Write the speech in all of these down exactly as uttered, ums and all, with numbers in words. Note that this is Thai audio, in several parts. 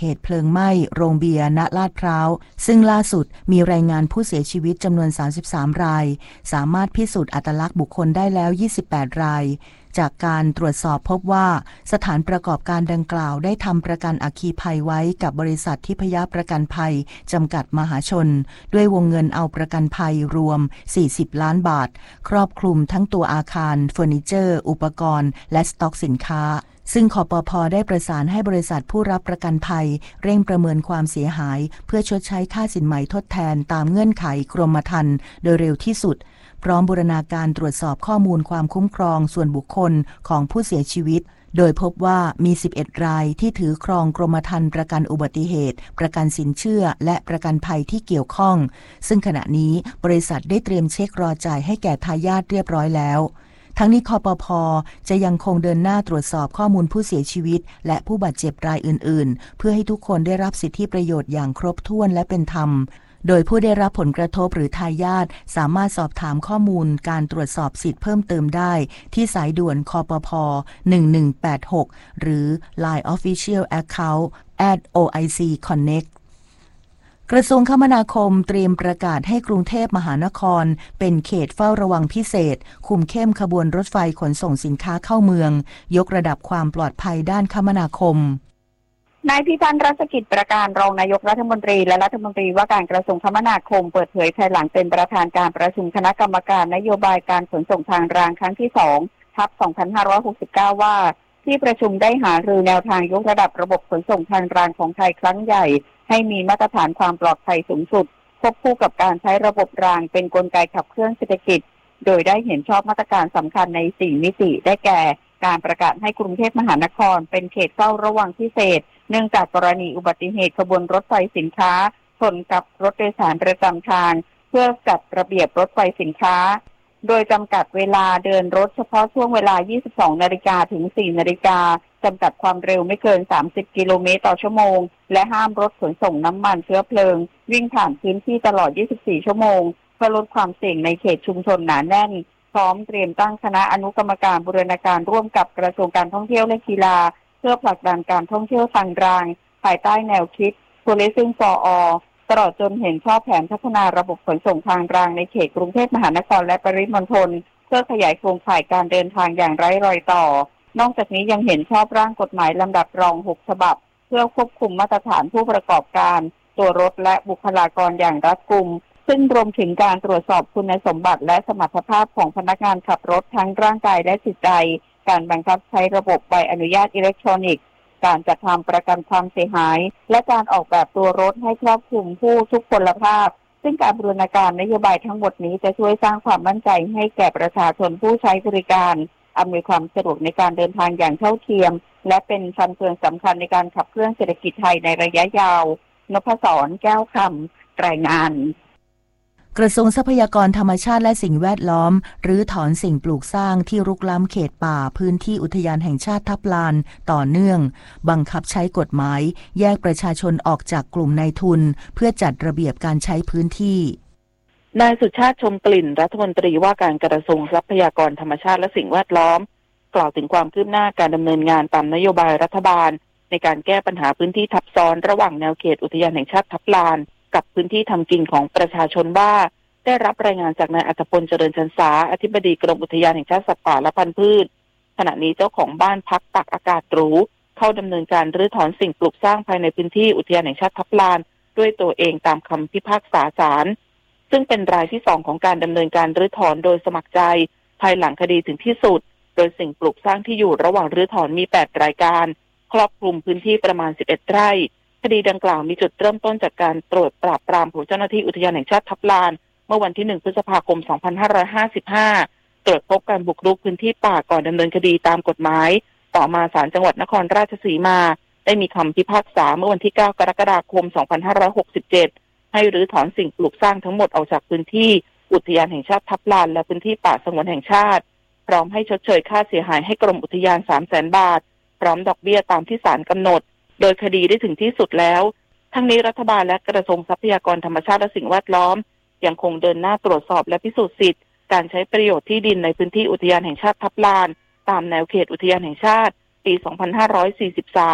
เหตุเพลิงไหม้โรงเบียร์ณลาดพร้าวซึ่งล่าสุดมีรายงานผู้เสียชีวิตจำนวนสามสิบสามรายสามารถพิสูจน์อัตลักษณ์บุคคลได้แล้วยี่สิบแปดรายจากการตรวจสอบพบว่าสถานประกอบการดังกล่าวได้ทำประกันอัคคีภัยไว้กับบริษัททิพยประกันภัยจำกัดมหาชนด้วยวงเงินเอาประกันภัยรวมสี่สิบล้านบาทครอบคลุมทั้งตัวอาคารเฟอร์นิเจอร์อุปกรณ์และสต็อกสินค้าซึ่งคปภ.ได้ประสานให้บริษัทผู้รับประกันภัยเร่งประเมินความเสียหายเพื่อชดใช้ค่าสินไหมทดแทนตามเงื่อนไขกรมธรรม์โดยเร็วที่สุดพร้อมบูรณาการตรวจสอบข้อมูลความคุ้มครองส่วนบุคคลของผู้เสียชีวิตโดยพบว่ามีสิบเอ็ดรายที่ถือครองกรมธรรม์ประกันอุบัติเหตุประกันสินเชื่อและประกันภัยที่เกี่ยวข้องซึ่งขณะนี้บริษัทได้เตรียมเช็ครอจ่ายให้แก่ทายาทเรียบร้อยแล้วทั้งนี้คปภ.จะยังคงเดินหน้าตรวจสอบข้อมูลผู้เสียชีวิตและผู้บาดเจ็บรายอื่นๆเพื่อให้ทุกคนได้รับสิทธิประโยชน์อย่างครบถ้วนและเป็นธรรมโดยผู้ได้รับผลกระทบหรือทายาทสามารถสอบถามข้อมูลการตรวจสอบสิทธิ์เพิ่มเติมได้ที่สายด่วนคปภหนึ่งหนึ่งแปดหกหรือ ไลน์ Official Account แอท โอ ไอ ซี คอนเน็กต์ กระทรวงคมนาคมเตรียมประกาศให้กรุงเทพมหานครเป็นเขตเฝ้าระวังพิเศษคุมเข้มขบวนรถไฟขนส่งสินค้าเข้าเมืองยกระดับความปลอดภัยด้านคมนาคมนายพิพัฒน์รัชกิจประการรองนายกรัฐมนตรีและรัฐมนตรีว่าการกระทรวงคมนาคมเปิดเผยภายหลังเป็นประธานการประชุมคณะกรรมการนโยบายการขนส่งทางรางครั้งที่สองทับสองพันห้าร้อยหกสิบเก้าว่าที่ประชุมได้หารือแนวทางยกระดับระบบขนส่งทางรางของไทยครั้งใหญ่ให้มีมาตรฐานความปลอดภัยสูงสุดควบคู่กับการใช้ระบบรางเป็นกลไกขับเคลื่อนเศรษฐกิจโดยได้เห็นชอบมาตรการสำคัญในสี่มิติได้แก่การประกาศให้กรุงเทพมหานครเป็นเขตเฝ้าระวังพิเศษเนื่องจากกรณีอุบัติเหตุขบวนรถไฟสินค้าชนกับรถโดยสารประจำทางเพื่อจัดระเบียบรถไฟสินค้าโดยจำกัดเวลาเดินรถเฉพาะช่วงเวลา ยี่สิบสองนาฬิกา ถึง สี่นาฬิกาจำกัดความเร็วไม่เกิน สามสิบกิโลเมตรต่อชั่วโมงและห้ามรถขนส่งน้ำมันเชื้อเพลิงวิ่งผ่านพื้นที่ตลอด ยี่สิบสี่ ชั่วโมงเพื่อลดความเสี่ยงในเขตชุมชนหนาแน่นพร้อมเตรียมตั้งคณะอนุกรรมการบูรณาการร่วมกับกระทรวงการท่องเที่ยวและกีฬาเพื่อผลักดันการท่องเที่ยวทางรางภายใต้แนวคิด Tourism for All ตลอดจนเห็นชอบแผนพัฒนาระบบขนส่งทางรางในเขตกรุงเทพมหานครและปริมณฑลเพื่อขยายโครงข่ายการเดินทางอย่างไร้รอยต่อนอกจากนี้ยังเห็นชอบร่างกฎหมายลำดับรองหกฉบับเพื่อควบคุมมาตรฐานผู้ประกอบการตัวรถและบุคลากรอย่างรัดกุมซึ่งรวมถึงการตรวจสอบคุณสมบัติและสมรรถภาพของพนักงานขับรถทั้งร่างกายและจิตใจการบังคับใช้ระบบใบอนุญาตอิเล็กทรอนิกส์การจัดทำประกันความเสียหายและการออกแบบตัวรถให้ครอบคลุมผู้ทุกพลภาพซึ่งการบูรณาการนโยบายทั้งหมดนี้จะช่วยสร้างความมั่นใจให้แก่ประชาชนผู้ใช้บริการอำนวยความสะดวกในการเดินทางอย่างเท่าเทียมและเป็นฟันเฟืองสำคัญในการขับเคลื่อนเศรษฐกิจไทยในระยะยาวนพศรแก้วคำรายงานกระทรวงทรัพยากรธรรมชาติและสิ่งแวดล้อมรื้อถอนสิ่งปลูกสร้างที่รุกล้ำเขตป่าพื้นที่อุทยานแห่งชาติทับลานต่อเนื่องบังคับใช้กฎหมายแยกประชาชนออกจากกลุ่มนายทุนเพื่อจัดระเบียบการใช้พื้นที่นายสุชาติชมกลิ่นรัฐมนตรีว่าการกระทรวงทรัพยากรธรรมชาติและสิ่งแวดล้อมกล่าวถึงความคืบหน้าการดำเนินงานตามนโยบายรัฐบาลในการแก้ปัญหาพื้นที่ทับซ้อนระหว่างแนวเขตอุทยานแห่งชาติทับลานกับพื้นที่ทำกินของประชาชนว่าได้รับรายงานจากนายอัธพลเจริญชันษาอธิบดีกรมอุทยานแห่งชาติสัตว์ป่าและพันธุ์พืชขณะนี้เจ้าของบ้านพักตักอากาศหรูเข้าดำเนินการรื้อถอนสิ่งปลูกสร้างภายในพื้นที่อุทยานแห่งชาติทับลานด้วยตัวเองตามคำพิพากษาศาลซึ่งเป็นรายที่สองของการดำเนินการรื้อถอนโดยสมัครใจภายหลังคดีถึงที่สุดโดยสิ่งปลูกสร้างที่อยู่ระหว่างรื้อถอนมีแปดรายการครอบคลุมพื้นที่ประมาณสิบเอ็ดไร่คดีดังกล่าวมีจุดเริ่มต้นจากการตรวจปราบปรามของเจ้าหน้าที่อุทยานแห่งชาติทับลานเมื่อวันที่หนึ่งพฤษภาคมสองพันห้าร้อยห้าสิบห้าตรวจพบการบุกรุกพื้นที่ป่าก่อนดำเนินคดีตามกฎหมายต่อมาศาลจังหวัดนครราชสีมาได้มีคำพิพากษาเมื่อวันที่เก้ากรกฎาคมสองพันห้าร้อยหกสิบเจ็ดให้รื้อถอนสิ่งปลูกสร้างทั้งหมดออกจากพื้นที่อุทยานแห่งชาติทับลานและพื้นที่ป่าสงวนแห่งชาติพร้อมให้ชดเชยค่าเสียหายให้กรมอุทยาน สามแสน บาทพร้อมดอกเบี้ยตามที่ศาลกำหนดโดยคดีได้ถึงที่สุดแล้วทั้งนี้รัฐบาลและกระทรวงทรัพยากรธรรมชาติและสิ่งแวดล้อมยังคงเดินหน้าตรวจสอบและพิสูจน์สิทธิ์การใช้ประโยชน์ที่ดินในพื้นที่อุทยานแห่งชาติทับลานตามแนวเขตอุทยานแห่งชาติปี สองพันห้าร้อยสี่สิบสาม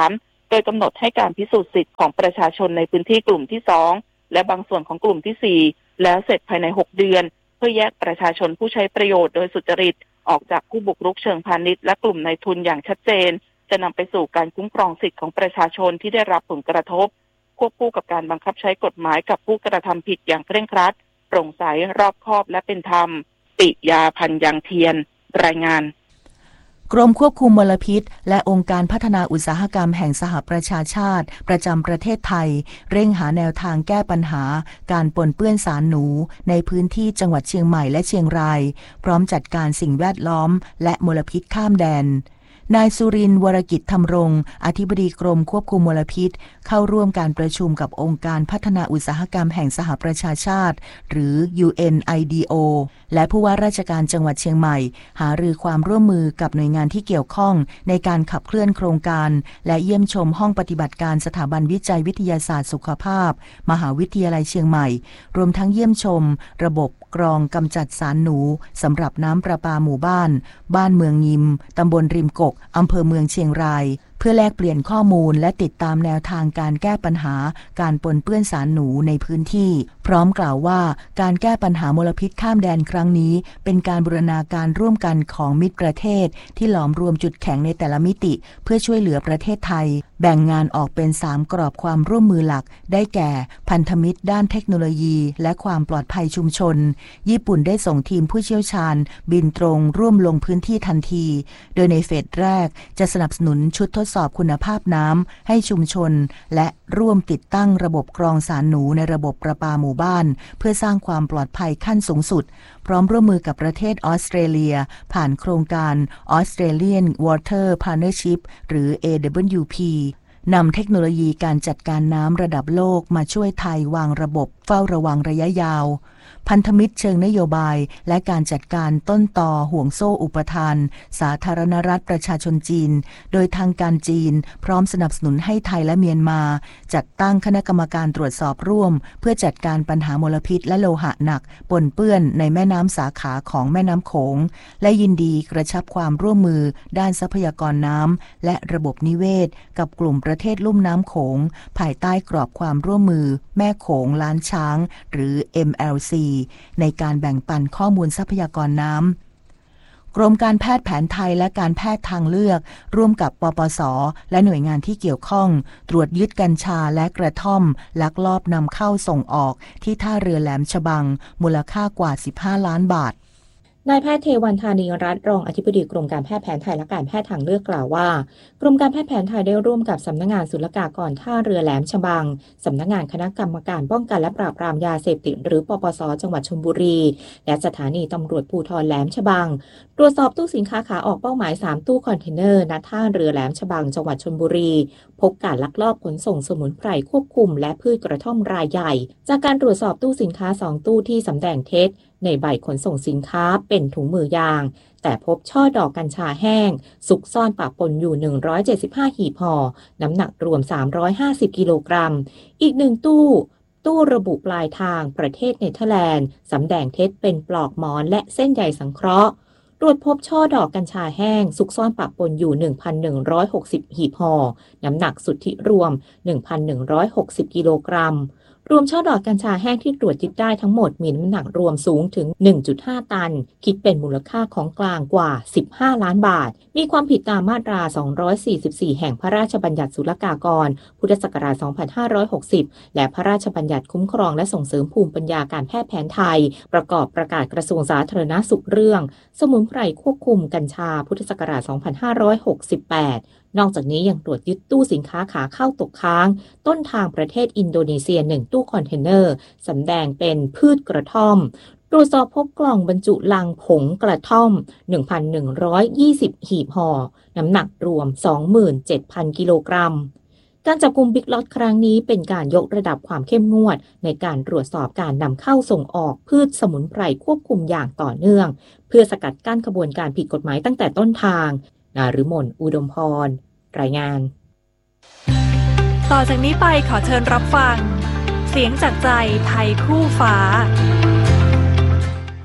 โดยกำหนดให้การพิสูจน์สิทธิ์ของประชาชนในพื้นที่กลุ่มที่สองและบางส่วนของกลุ่มที่สี่แล้วเสร็จภายในหกเดือนเพื่อแยกประชาชนผู้ใช้ประโยชน์โดยสุจริตออกจากผู้บุกรุกเชิงพาณิชย์และกลุ่มนายทุนอย่างชัดเจนจะนำไปสู่การคุ้มครองสิทธิของประชาชนที่ได้รับผลกระทบควบคู่กับการบังคับใช้กฎหมายกับผู้กระทำผิดอย่างเคร่งครัดโปร่งใสรอบคอบและเป็นธรรมปิยาพันธ์ยังเทียนรายงานกรมควบคุมมลพิษและองค์การพัฒนาอุตสาหกรรมแห่งสหประชาชาติประจำประเทศไทยเร่งหาแนวทางแก้ปัญหาการปนเปื้อนสารหนูในพื้นที่จังหวัดเชียงใหม่และเชียงรายพร้อมจัดการสิ่งแวดล้อมและมลพิษข้ามแดนนายสุรินทร์วรกิจธรรมรงค์อธิบดีกรมควบคุมมลพิษเข้าร่วมการประชุมกับองค์การพัฒนาอุตสาหกรรมแห่งสหประชาชาติหรือ ยู เอ็น ไอ ดี โอ และผู้ว่าราชการจังหวัดเชียงใหม่หารือความร่วมมือกับหน่วยงานที่เกี่ยวข้องในการขับเคลื่อนโครงการและเยี่ยมชมห้องปฏิบัติการสถาบันวิจัยวิทยาศาสตร์สุขภาพมหาวิทยาลัยเชียงใหม่รวมทั้งเยี่ยมชมระบบกรองกำจัดสารหนูสำหรับน้ำประปาหมู่บ้านบ้านเมืองยิมตำบลริมกกอำเภอเมืองเชียงรายเพื่อแลกเปลี่ยนข้อมูลและติดตามแนวทางการแก้ปัญหาการปนเปื้อนสารหนูในพื้นที่พร้อมกล่าวว่าการแก้ปัญหามลพิษข้ามแดนครั้งนี้เป็นการบูรณาการร่วมกันของมิตรประเทศที่หลอมรวมจุดแข็งในแต่ละมิติเพื่อช่วยเหลือประเทศไทยแบ่งงานออกเป็นสามกรอบความร่วมมือหลักได้แก่พันธมิตรด้านเทคโนโลยีและความปลอดภัยชุมชนญี่ปุ่นได้ส่งทีมผู้เชี่ยวชาญบินตรงร่วมลงพื้นที่ทันทีโดยในเฟสแรกจะสนับสนุนชุดทดสอบคุณภาพน้ำให้ชุมชนและร่วมติดตั้งระบบกรองสารหนูในระบบประปาหมู่บ้านเพื่อสร้างความปลอดภัยขั้นสูงสุดพร้อมร่วมมือกับประเทศออสเตรเลียผ่านโครงการ Australian Water Partnership หรือ เอ ดับเบิลยู พี นำเทคโนโลยีการจัดการน้ำระดับโลกมาช่วยไทยวางระบบเฝ้าระวังระยะยาวพันธมิตรเชิงนโยบายและการจัดการต้นตอห่วงโซ่อุปทานสาธารณรัฐประชาชนจีนโดยทางการจีนพร้อมสนับสนุนให้ไทยและเมียนมาจัดตั้งคณะกรรมการตรวจสอบร่วมเพื่อจัดการปัญหามลพิษและโลหะหนักปนเปื้อนในแม่น้ำสาขาของแม่น้ำโขงและยินดีกระชับความร่วมมือด้านทรัพยากรน้ำและระบบนิเวศกับกลุ่มประเทศลุ่มน้ำโขงภายใต้กรอบความร่วมมือแม่โขงล้านช้างหรือ เอ็ม แอล ซี ในการแบ่งปันข้อมูลทรัพยากรน้ำกรมการแพทย์แผนไทยและการแพทย์ทางเลือกร่วมกับปปส.และหน่วยงานที่เกี่ยวข้องตรวจยึดกัญชาและกระท่อมลักลอบนำเข้าส่งออกที่ท่าเรือแหลมฉบังมูลค่ากว่าสิบห้าล้านบาทนายแพทย์เทวันธานีรัตน์รองอธิบดีกรมการแพทย์แผนไทยและการแพทย์ทางเลือกกล่าวว่ากรมการแพทย์แผนไทยได้ร่วมกับสำนักงานศุลกากรท่าเรือแหลมฉบังสำนักงานคณะกรรมการป้องกันและปราบปรามยาเสพติดหรือปปส.จังหวัดชลบุรีและสถานีตำรวจภูธรแหลมฉบังตรวจสอบตู้สินค้าขาออกเป้าหมายสามตู้คอนเทนเนอร์ณท่าเรือแหลมฉบังจังหวัดชลบุรีพบการลักลอบขนส่งสมุนไพรควบคุมและพืชกระท่อมรายใหญ่จากการตรวจสอบตู้สินค้าสองตู้ที่สำแดงเท็จในใบขนส่งสินค้าเป็นถุงมือยางแต่พบช่อดอกกัญชาแห้งซุกซ่อนปะปนอยู่หนึ่งร้อยเจ็ดสิบห้าหีบห่อน้ำหนักรวมสามร้อยห้าสิบกิโลกรัมอีกหนึ่งตู้ตู้ระบุปลายทางประเทศเนเธอร์แลนด์สำแดงเท็จเป็นปลอกหมอนและเส้นใยสังเคราะห์ตรวจพบช่อดอกกัญชาแห้งซุกซ่อนปะปนอยู่ หนึ่งพันหนึ่งร้อยหกสิบ หีบห่อน้ำหนักสุทธิรวม หนึ่งพันหนึ่งร้อยหกสิบ กิโลกรัมรวมช่อดอกกัญชาแห้งที่ตรวจยึดได้ทั้งหมดมีน้ำหนักรวมสูงถึง หนึ่งจุดห้า ตันคิดเป็นมูลค่าของกลางกว่าสิบห้าล้านบาทมีความผิดตามมาตราสองร้อยสี่สิบสี่แห่งพระราชบัญญัติศุลกากรพุทธศักราชสองพันห้าร้อยหกสิบและพระราชบัญญัติคุ้มครองและส่งเสริมภูมิปัญญาการแพทย์แผนไทยประกอบประกาศกระทรวงสาธารณสุขเรื่องสมุนไพรควบคุมกัญชาพุทธศักราชสองพันห้าร้อยหกสิบแปดนอกจากนี้ยังตรวจยึดตู้สินค้าขาเข้าตกค้างต้นทางประเทศอินโดนีเซียหนึ่งตู้คอนเทนเนอร์สำแดงเป็นพืชกระท่อมตรวจสอบพบกล่องบรรจุลังผงกระท่อม หนึ่งพันหนึ่งร้อยยี่สิบ หีบห่อน้ำหนักรวม สองหมื่นเจ็ดพัน กิโลกรัมการจับกุมบิ๊กล็อตครั้งนี้เป็นการยกระดับความเข้มงวดในการตรวจสอบการนำเข้าส่งออกพืชสมุนไพรควบคุมอย่างต่อเนื่องเพื่อสกัดกั้นขบวนการผิดกฎหมายตั้งแต่ต้นทางนฤมลอุดมพรรายงานต่อจากนี้ไปขอเชิญรับฟังเสียงจากใจไทยคู่ฟ้า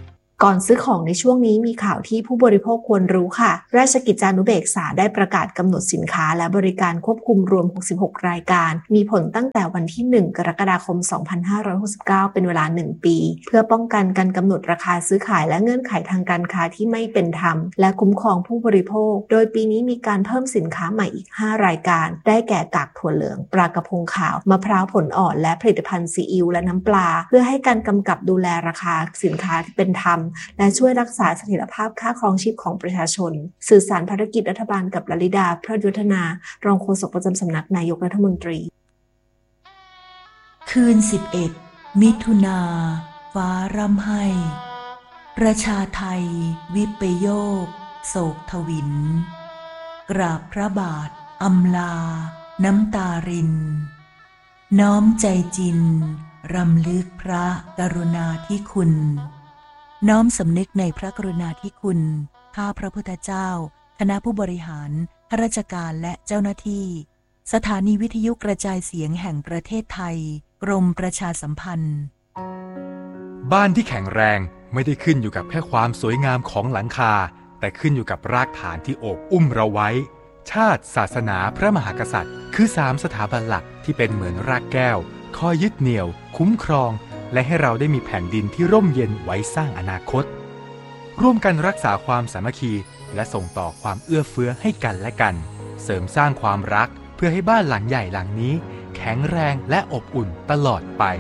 ก่อนซื้อของในช่วงนี้มีข่าวที่ผู้บริโภคควรรู้ค่ะราชกิจจานุเบกษาได้ประกาศกำหนดสินค้าและบริการควบคุมรวมหกสิบหกรายการมีผลตั้งแต่วันที่หนึ่งกรกฎาคมสองพันห้าร้อยหกสิบเก้าเป็นเวลาหนึ่งปีเพื่อป้องกันการกำหนดราคาซื้อขายและเงื่อนไขทางการค้าที่ไม่เป็นธรรมและคุ้มครองผู้บริโภคโดยปีนี้มีการเพิ่มสินค้าใหม่อีกห้ารายการได้แก่กากถั่วเหลืองปลากระพงขาวมะพร้าวผลอ่อนและผลิตภัณฑ์ซีอิ๊วและน้ำปลาเพื่อให้การกำกับดูแลราคาสินค้าที่เป็นธรรมและช่วยรักษาเสถียรภาพค่าครองชีพของประชาชนสื่อสารภารกิจรัฐบาลกับลลิดาพระยุทธนารองโฆษกประจำสำนักนายกรัฐมนตรีคืนสิบเอ็ดมิถุนาฟ้าร่ำไห้ประชาไทยวิปโยคโศกทวินกราบพระบาทอำลาน้ำตารินน้อมใจจินรำลึกพระกรุณาธิคุณน้อมสำนึกในพระกรุณาธิคุณข้าพระพุทธเจ้าคณะผู้บริหารข้าราชการและเจ้าหน้าที่สถานีวิทยุกระจายเสียงแห่งประเทศไทยกรมประชาสัมพันธ์บ้านที่แข็งแรงไม่ได้ขึ้นอยู่กับแค่ความสวยงามของหลังคาแต่ขึ้นอยู่กับรากฐานที่โอบอุ้มเราไว้ชาติศาสนาพระมหากษัตริย์คือสามสถาบันหลักที่เป็นเหมือนรากแก้วคอยยึดเหนี่ยวคุ้มครองและให้เราได้มีแผ่นดินที่ร่มเย็นไว้สร้างอนาคตร่วมกันรักษาความสามัคคีและส่งต่อความเอื้อเฟื้อให้กันและกันเสริมสร้างความรักเพื่อให้บ้านหลังใหญ่หลังนี้แข็งแรงและอบอุ่นตลอดไป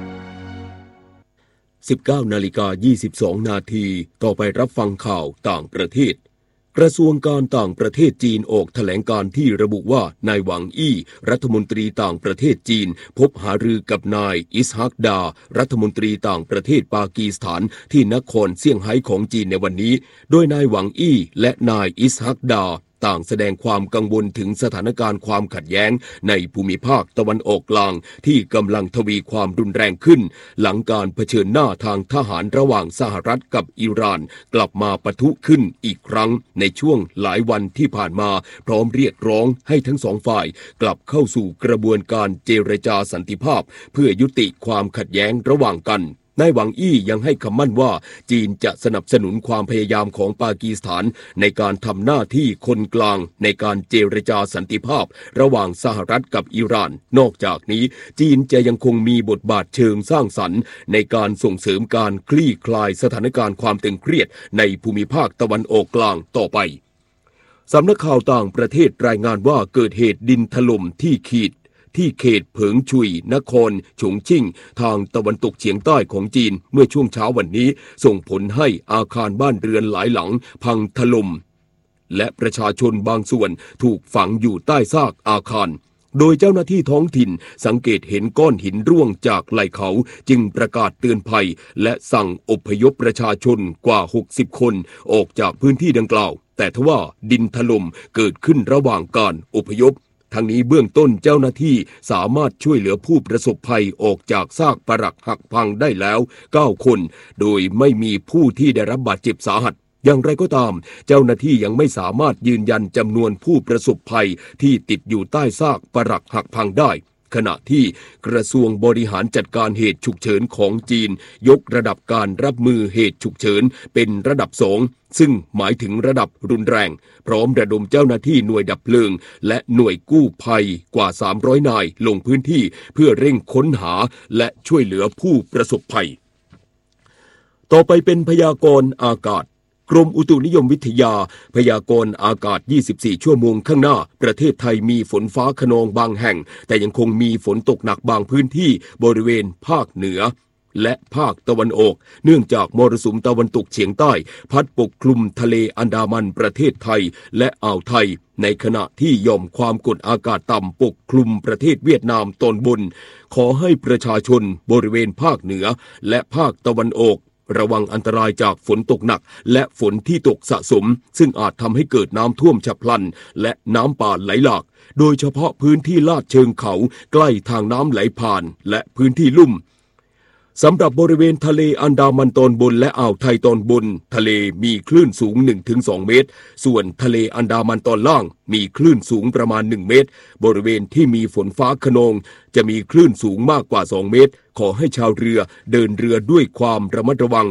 สิบเก้านาฬิกายี่สิบสองนาทีต่อไปรับฟังข่าวต่างประเทศกระทรวงการต่างประเทศจีนออกแถลงการที่ระบุว่านายหวังอี้รัฐมนตรีต่างประเทศจีนพบหารือกับนายอิสฮักดารัฐมนตรีต่างประเทศปากีสถานที่นครเซี่ยงไฮ้ของจีนในวันนี้โดยนายหวังอี้และนายอิสฮักดาต่างแสดงความกังวลถึงสถานการณ์ความขัดแย้งในภูมิภาคตะวันออกกลางที่กำลังทวีความรุนแรงขึ้นหลังการเผชิญหน้าทางทหารระหว่างสหรัฐกับอิหร่านกลับมาปะทุขึ้นอีกครั้งในช่วงหลายวันที่ผ่านมาพร้อมเรียกร้องให้ทั้งสองฝ่ายกลับเข้าสู่กระบวนการเจรจาสันติภาพเพื่อยุติความขัดแย้งระหว่างกันนายหวังอี้ยังให้คำมั่นว่าจีนจะสนับสนุนความพยายามของปากีสถานในการทำหน้าที่คนกลางในการเจรจาสันติภาพระหว่างสหรัฐกับอิหร่านนอกจากนี้จีนจะยังคงมีบทบาทเชิงสร้างสรรค์ในการส่งเสริมการคลี่คลายสถานการณ์ความตึงเครียดในภูมิภาคตะวันออกกลางต่อไปสำนักข่าวต่างประเทศรายงานว่าเกิดเหตุดินถล่มที่ขีดที่เขตเผิงชุยนครฉงชิ่งทางตะวันตกเฉียงใต้ของจีนเมื่อช่วงเช้าวันนี้ส่งผลให้อาคารบ้านเรือนหลายหลังพังถล่มและประชาชนบางส่วนถูกฝังอยู่ใต้ซากอาคารโดยเจ้าหน้าที่ท้องถิ่นสังเกตเห็นก้อนหินร่วงจากไหล่เขาจึงประกาศเตือนภัยและสั่งอพยพประชาชนกว่าหกสิบคนออกจากพื้นที่ดังกล่าวแต่ทว่าดินถล่มเกิดขึ้นระหว่างการอพยพทั้งนี้เบื้องต้นเจ้าหน้าที่สามารถช่วยเหลือผู้ประสบภัยออกจากซากปรักหักพังได้แล้วเก้าคนโดยไม่มีผู้ที่ได้รับบาดเจ็บสาหัสอย่างไรก็ตามเจ้าหน้าที่ยังไม่สามารถยืนยันจำนวนผู้ประสบภัยที่ติดอยู่ใต้ซากปรักหักพังได้ขณะที่กระทรวงบริหารจัดการเหตุฉุกเฉินของจีนยกระดับการรับมือเหตุฉุกเฉินเป็นระดับสองซึ่งหมายถึงระดับรุนแรงพร้อมระดมเจ้าหน้าที่หน่วยดับเพลิงและหน่วยกู้ภัยกว่าสามร้อยนายลงพื้นที่เพื่อเร่งค้นหาและช่วยเหลือผู้ประสบภัยต่อไปเป็นพยากรณ์อากาศกรมอุตุนิยมวิทยาพยากรณ์อากาศยี่สิบสี่ชั่วโมงข้างหน้าประเทศไทยมีฝนฟ้าคะนองบางแห่งแต่ยังคงมีฝนตกหนักบางพื้นที่บริเวณภาคเหนือและภาคตะวันออกเนื่องจากมรสุมตะวันตกเฉียงใต้พัดปกคลุมทะเลอันดามันประเทศไทยและอ่าวไทยในขณะที่หย่อมความกดอากาศต่ำปกคลุมประเทศเวียดนามตอนบนขอให้ประชาชนบริเวณภาคเหนือและภาคตะวันออกระวังอันตรายจากฝนตกหนักและฝนที่ตกสะสมซึ่งอาจทำให้เกิดน้ำท่วมฉับพลันและน้ำป่าไหลหลากโดยเฉพาะพื้นที่ลาดเชิงเขาใกล้ทางน้ำไหลผ่านและพื้นที่ลุ่มสำหรับบริเวณทะเลอันดามันตอนบนและอ่าวไทยตอนบนทะเลมีคลื่นสูง หนึ่งถึงสอง เมตรส่วนทะเลอันดามันตอนล่างมีคลื่นสูงประมาณหนึ่งเมตรบริเวณที่มีฝนฟ้าคะนองจะมีคลื่นสูงมากกว่าสองเมตรขอให้ชาวเรือเดินเรือด้วยความระมัดระวัง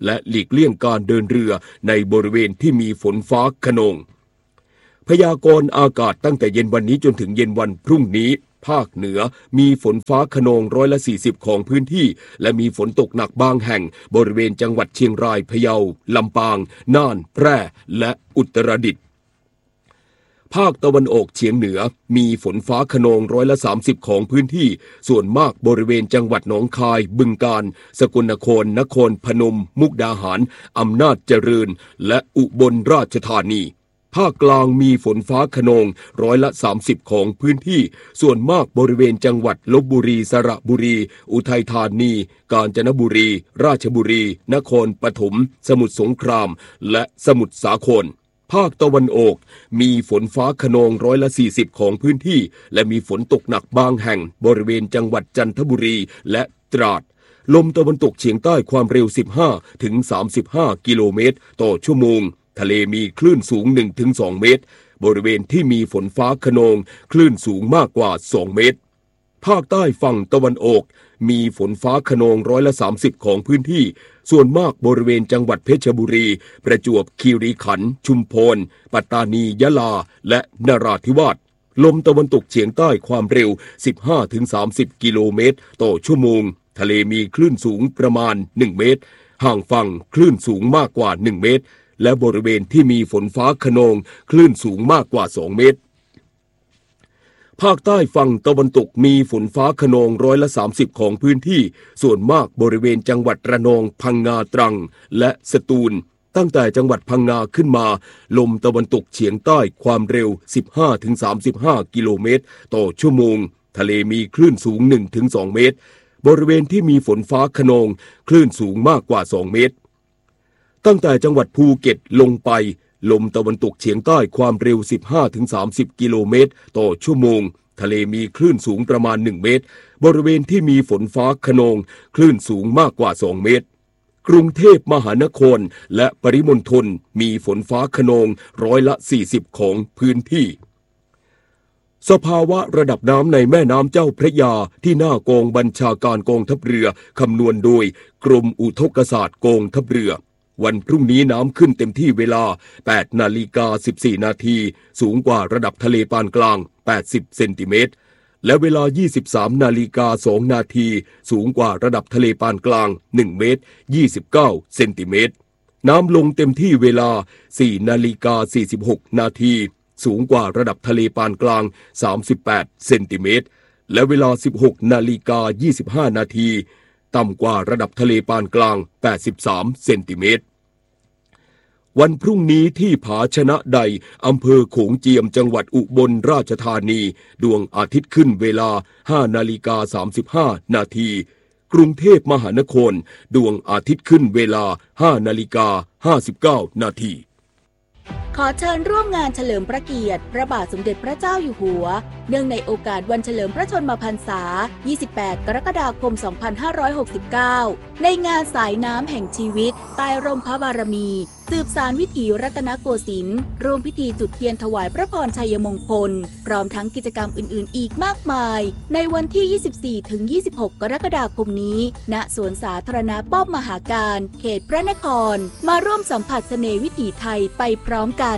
และหลีกเลี่ยงการเดินเรือในบริเวณที่มีฝนฟ้าคะนองพยากรณ์อากาศตั้งแต่เย็นวันนี้จนถึงเย็นวันพรุ่งนี้ภาคเหนือมีฝนฟ้าคะนองร้อยละสี่สิบของพื้นที่และมีฝนตกหนักบางแห่งบริเวณจังหวัดเชียงรายพะเยาลำปางน่านแพร่และอุตรดิตถ์ภาคตะวันออกเฉียงเหนือมีฝนฟ้าคะนองร้อยละสามสิบของพื้นที่ส่วนมากบริเวณจังหวัดหนองคายบึงกาฬสกลนครนครพนมมุกดาหารอำนาจเจริญและอุบลราชธานีภาคกลางมีฝนฟ้าคะนองร้อยละสามสิบของพื้นที่ส่วนมากบริเวณจังหวัดลพบุรีสระบุรีอุทัยธานีกาญจนบุรีราชบุรีนครปฐมสมุทรสงครามและสมุทรสาครภาคตะวันออกมีฝนฟ้าคะนองร้อยละสี่สิบของพื้นที่และมีฝนตกหนักบางแห่งบริเวณจังหวัดจันทบุรีและตราดลมตะวันตกเฉียงใต้ความเร็วสิบห้าถึงสามสิบห้ากิโลเมตรต่อชั่วโมงทะเลมีคลื่นสูง หนึ่งถึงสอง เมตรบริเวณที่มีฝนฟ้าคะนองคลื่นสูงมากกว่าสองเมตรภาคใต้ฝั่งตะวันออกมีฝนฟ้าคะนองร้อยละสามสิบของพื้นที่ส่วนมากบริเวณจังหวัดเพชรบุรีประจวบคีรีขันธ์ชุมพรปัตตานียะลาและนราธิวาสลมตะวันตกเฉียงใต้ความเร็ว สิบห้าถึงสามสิบ กิโลเมตรต่อชั่วโมงทะเลมีคลื่นสูงประมาณหนึ่งเมตรห่างฝั่งคลื่นสูงมากกว่าหนึ่งเมตรและบริเวณที่มีฝนฟ้าคะนองคลื่นสูงมากกว่าสองเมตรภาคใต้ฝั่งตะวันตกมีฝนฟ้าคะนองร้อยละสามสิบของพื้นที่ส่วนมากบริเวณจังหวัดระนองพังงาตรังและสตูลตั้งแต่จังหวัดพังงาขึ้นมาลมตะวันตกเฉียงใต้ความเร็ว สิบห้าถึงสามสิบห้า กิโลเมตรต่อชั่วโมงทะเลมีคลื่นสูง หนึ่งถึงสอง เมตรบริเวณที่มีฝนฟ้าคะนองคลื่นสูงมากกว่าสองเมตรตั้งแต่จังหวัดภูเก็ตลงไปลมตะวันตกเฉียงใต้ความเร็ว สิบห้าถึงสามสิบ กิโลเมตรต่อชั่วโมงทะเลมีคลื่นสูงประมาณหนึ่งเมตรบริเวณที่มีฝนฟ้าคะนองคลื่นสูงมากกว่าสองเมตรกรุงเทพมหานครและปริมณฑลมีฝนฟ้าคะนองร้อยละสี่สิบของพื้นที่สภาวะระดับน้ำในแม่น้ำเจ้าพระยาที่หน้ากองบัญชาการกองทัพเรือคำนวณโดยกรมอุทกศาสตร์กองทัพเรือวันพรุ่งนี้น้ำขึ้นเต็มที่เวลา แปดนาฬิกาสิบสี่นาทีสูงกว่าระดับทะเลปานกลางแปดสิบเซนติเมตรและเวลา ยี่สิบสามนาฬิกาสองนาทีสูงกว่าระดับทะเลปานกลางหนึ่งเมตรยี่สิบเก้าเซนติเมตรน้ำลงเต็มที่เวลา สี่นาฬิกาสี่สิบหกนาทีสูงกว่าระดับทะเลปานกลางสามสิบแปดเซนติเมตรและเวลา สิบหกนาฬิกายี่สิบห้านาทีต่ำกว่าระดับทะเลปานกลางแปดสิบสามเซนติเมตรวันพรุ่งนี้ที่ผาชนะใดอำเภอโขงเจียมจังหวัดอุบลราชธานีดวงอาทิตย์ขึ้นเวลา ห้านาฬิกาสามสิบห้านาทีกรุงเทพมหานครดวงอาทิตย์ขึ้นเวลา ห้านาฬิกาห้าสิบเก้านาทีขอเชิญร่วมงานเฉลิมพระเกียรติพระบาทสมเด็จพระเจ้าอยู่หัวเนื่องในโอกาสวันเฉลิมพระชนมพรรษา ยี่สิบแปด กรกฎาคม สองพันห้าร้อยหกสิบเก้า ในงานสายน้ำแห่งชีวิตใต้ร่มพระบารมีสืบสานวิถีรัตนโกสินทร์ร่วมพิธีจุดเทียนถวายพระพรชัยมงคลพร้อมทั้งกิจกรรมอื่นๆอีกมากมายในวันที่ ยี่สิบสี่ถึงยี่สิบหก กรกฎาคมนี้ณสวนสาธารณะป้อมมหาการเขตพระนครมาร่วมสัมผัสเสน่ห์วิถีไทยไปพร้อมกัน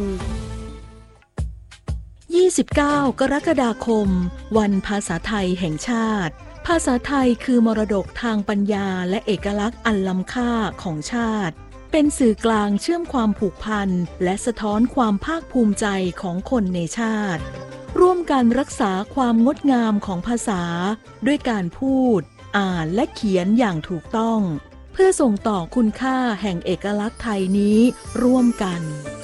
ยี่สิบเก้ากรกฎาคมวันภาษาไทยแห่งชาติภาษาไทยคือมรดกทางปัญญาและเอกลักษณ์อันล้ำค่าของชาติเป็นสื่อกลางเชื่อมความผูกพันและสะท้อนความภาคภูมิใจของคนในชาติร่วมกันรักษาความงดงามของภาษาด้วยการพูดอ่านและเขียนอย่างถูกต้องเพื่อส่งต่อคุณค่าแห่งเอกลักษณ์ไทยนี้ร่วมกัน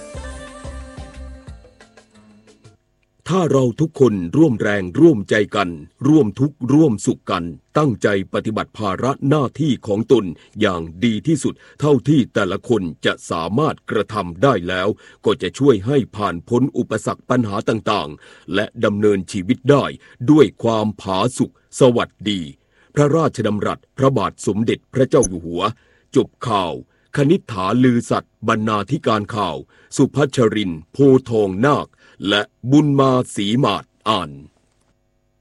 ถ้าเราทุกคนร่วมแรงร่วมใจกันร่วมทุกข์ร่วมสุขกันตั้งใจปฏิบัติภาระหน้าที่ของตนอย่างดีที่สุดเท่าที่แต่ละคนจะสามารถกระทำได้แล้วก็จะช่วยให้ผ่านพ้นอุปสรรคปัญหาต่างๆและดำเนินชีวิตได้ด้วยความผาสุกสวัสดีพระราชดำรัสพระบาทสมเด็จพระเจ้าอยู่หัวจบข่าวคณิษฐาลือสัตย์บรรณาธิการข่าวสุพัชรินทร์โพทองนาคและบุญมาศรีมาศอ่าน